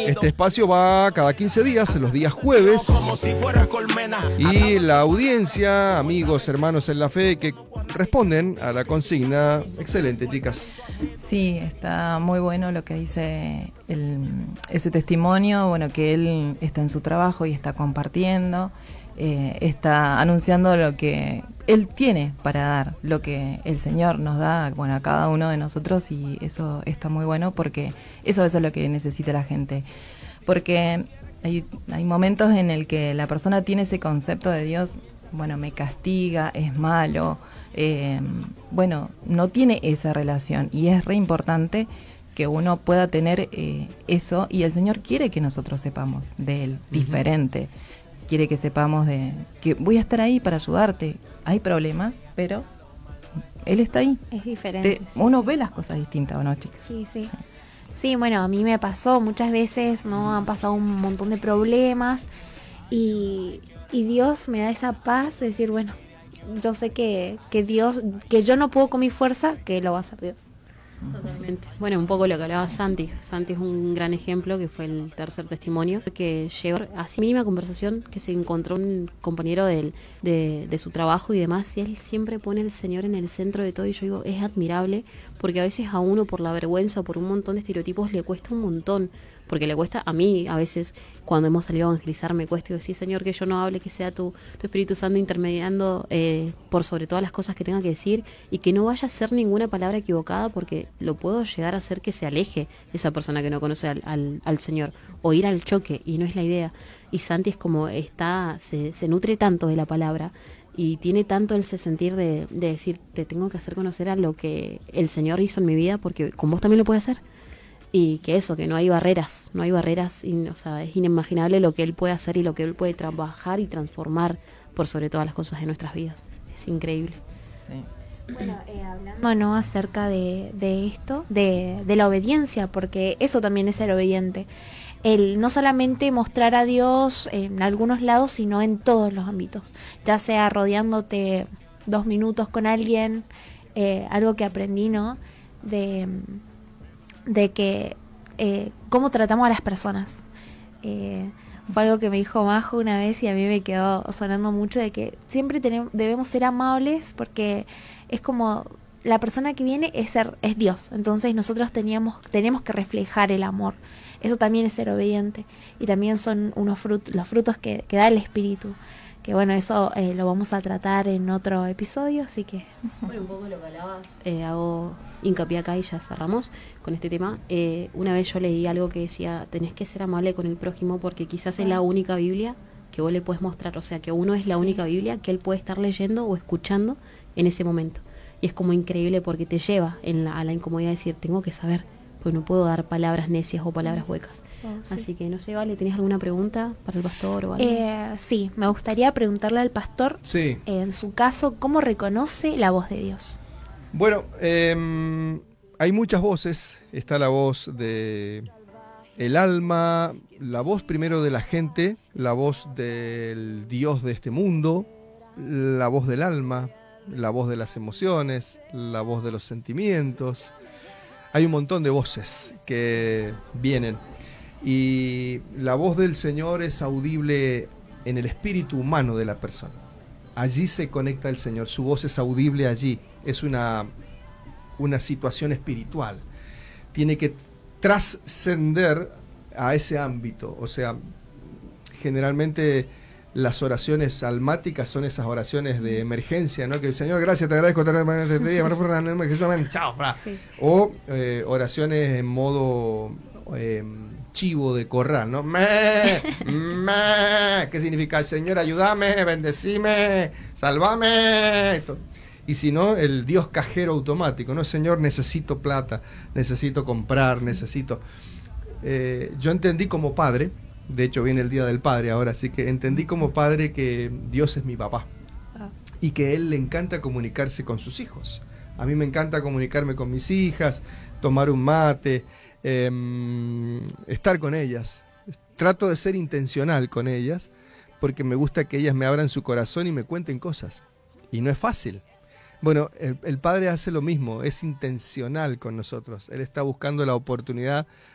Este espacio va cada 15 días, los días jueves. Y la audiencia, amigos, hermanos en la fe, que responden a la consigna. Excelente, chicas. Sí, está muy bueno lo que dice ese testimonio, bueno, que él está en su trabajo y está compartiendo, está anunciando lo que él tiene para dar, lo que el Señor nos da, bueno, a cada uno de nosotros, y eso está muy bueno porque eso es lo que necesita la gente. Porque hay momentos en el que la persona tiene ese concepto de Dios, bueno, me castiga, es malo, bueno, no tiene esa relación, y es re importante que uno pueda tener eso, y el Señor quiere que nosotros sepamos de Él, diferente, quiere que sepamos de que voy a estar ahí para ayudarte, hay problemas, pero Él está ahí. Es diferente. Uno ve las cosas distintas, ¿o no, chicas? Sí. Sí, bueno, a mí me pasó muchas veces, ¿no? Han pasado un montón de problemas y Dios me da esa paz de decir, bueno, yo sé que Dios, que yo no puedo con mi fuerza, que lo va a hacer Dios. Totalmente. Bueno, un poco lo que hablaba Santi. Santi es un gran ejemplo, que fue el tercer testimonio, que llevó a sí mínima conversación, que se encontró un compañero de su trabajo y demás, y él siempre pone al Señor en el centro de todo, y yo digo, es admirable, porque a veces a uno por la vergüenza, por un montón de estereotipos, le cuesta un montón, porque le cuesta a mí, a veces cuando hemos salido a evangelizar, me cuesta decir, Señor, que yo no hable, que sea tu Espíritu Santo intermediando por sobre todas las cosas que tenga que decir, y que no vaya a ser ninguna palabra equivocada, porque lo puedo llegar a hacer que se aleje esa persona que no conoce al Señor, o ir al choque, y no es la idea. Y Santi es como se nutre tanto de la palabra, y tiene tanto ese sentir de decir, te tengo que hacer conocer a lo que el Señor hizo en mi vida, porque con vos también lo puede hacer. Y que eso, que no hay barreras, o sea, es inimaginable lo que Él puede hacer y lo que Él puede trabajar y transformar por sobre todas las cosas de nuestras vidas. Es increíble. Sí. Bueno, hablando ¿no? acerca de esto, de la obediencia, porque eso también es ser obediente. El no solamente mostrar a Dios en algunos lados, sino en todos los ámbitos, ya sea rodeándote 2 minutos con alguien, algo que aprendí, ¿no? De que cómo tratamos a las personas. Fue algo que me dijo Majo una vez y a mí me quedó sonando mucho, de que siempre debemos ser amables, porque es como la persona que viene es Dios, entonces nosotros tenemos que reflejar el amor. Eso también es ser obediente, y también son los frutos que da el Espíritu, que bueno, eso lo vamos a tratar en otro episodio, así que... Bueno, un poco lo que hablabas, hago hincapié acá y ya cerramos con este tema. Una vez yo leí algo que decía, tenés que ser amable con el prójimo, porque quizás es la única Biblia que vos le puedes mostrar, o sea, que uno es la única Biblia que él puede estar leyendo o escuchando en ese momento. Y es como increíble, porque te lleva a la incomodidad de decir, tengo que saber, porque no puedo dar palabras necias o palabras huecas. Sí. Así que no sé, Vale, ¿tenés alguna pregunta para el pastor o algo? Sí, me gustaría preguntarle al pastor, en su caso, ¿cómo reconoce la voz de Dios? Bueno, hay muchas voces. Está la voz de el alma, la voz primero de la gente, la voz del Dios de este mundo, la voz del alma, la voz de las emociones, la voz de los sentimientos. Hay un montón de voces que vienen, y la voz del Señor es audible en el espíritu humano de la persona. Allí se conecta el Señor, su voz es audible allí, es una situación espiritual. Tiene que trascender a ese ámbito, o sea, generalmente las oraciones almáticas son esas oraciones de emergencia, ¿no? Que el Señor, gracias, te agradezco, este día, chao, sí. O oraciones en modo chivo de corral, ¿no? ¿Qué significa? Señor, ayúdame, bendecime, sálvame. Esto. Y si no, el Dios cajero automático, ¿no? Señor, necesito plata, necesito comprar, necesito... yo entendí como padre, de hecho viene el Día del Padre ahora, así que entendí como padre que Dios es mi papá y que Él le encanta comunicarse con sus hijos. A mí me encanta comunicarme con mis hijas, tomar un mate, estar con ellas. Trato de ser intencional con ellas, porque me gusta que ellas me abran su corazón y me cuenten cosas. Y no es fácil. Bueno, el Padre hace lo mismo, es intencional con nosotros. Él está buscando la oportunidad